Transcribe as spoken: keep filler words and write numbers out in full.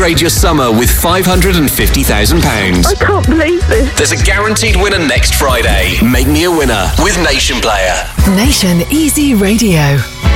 upgrade your summer with five hundred fifty thousand pounds. I can't believe this. There's a guaranteed winner next Friday. Make me a winner with Nation Player. Nation Easy Radio.